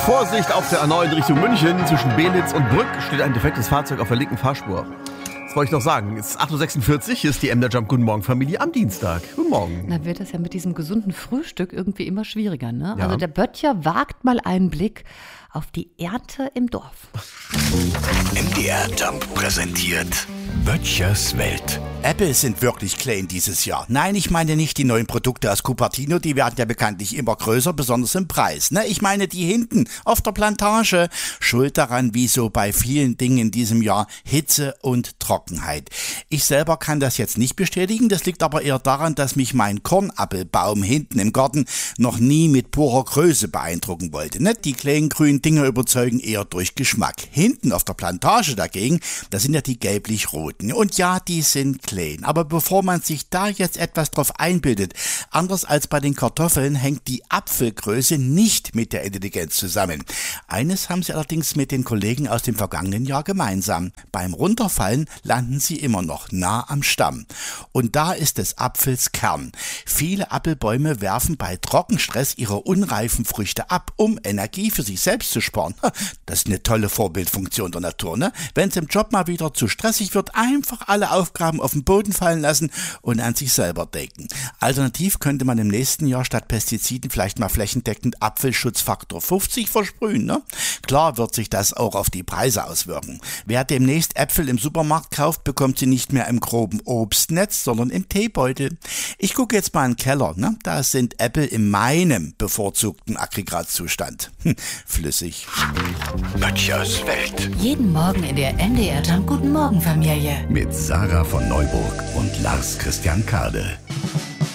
Vorsicht auf der A9 Richtung München. Zwischen Belitz und Brück steht ein defektes Fahrzeug auf der linken Fahrspur. Das wollte ich noch sagen. Es ist 8.46 Uhr, hier ist die MDR Jump Guten Morgen Familie am Dienstag. Guten Morgen. Na, wird das ja mit diesem gesunden Frühstück irgendwie immer schwieriger, ne? Ja. Also der Böttcher wagt mal einen Blick auf die Ernte im Dorf. MDR Jump präsentiert Böttchers Welt. Äpfel sind wirklich klein dieses Jahr. Nein, ich meine nicht die neuen Produkte aus Cupertino, die werden ja bekanntlich immer größer, besonders im Preis. Ne? Ich meine die hinten auf der Plantage. Schuld daran, wie so bei vielen Dingen in diesem Jahr, Hitze und Trockenheit. Ich selber kann das jetzt nicht bestätigen, das liegt aber eher daran, dass mich mein Kornappelbaum hinten im Garten noch nie mit purer Größe beeindrucken wollte. Ne? Die kleinen grünen Dinger überzeugen eher durch Geschmack. Hinten auf der Plantage dagegen, da sind ja die gelblich-roten. Und ja, die sind klein. Aber bevor man sich da jetzt etwas drauf einbildet, anders als bei den Kartoffeln hängt die Apfelgröße nicht mit der Intelligenz zusammen. Eines haben sie allerdings mit den Kollegen aus dem vergangenen Jahr gemeinsam. Beim Runterfallen landen sie immer noch nah am Stamm. Und da ist des Apfels Kern. Viele Apfelbäume werfen bei Trockenstress ihre unreifen Früchte ab, um Energie für sich selbst zu sparen. Das ist eine tolle Vorbildfunktion der Natur, ne? Wenn es im Job mal wieder zu stressig wird, einfach alle Aufgaben auf den Boden fallen lassen und an sich selber denken. Alternativ könnte man im nächsten Jahr statt Pestiziden vielleicht mal flächendeckend Apfelschutzfaktor 50 versprühen, ne? Klar wird sich das auch auf die Preise auswirken. Wer demnächst Äpfel im Supermarkt kauft, bekommt sie nicht mehr im groben Obstnetz, sondern im Teebeutel. Ich gucke jetzt mal in den Keller, ne? Da sind Äpfel in meinem bevorzugten Aggregatzustand. Flüssig. Böttchers Welt. Jeden Morgen in der MDR Jump Guten Morgen Familie. Mit Sarah von Neuburg und Lars Christian Kade.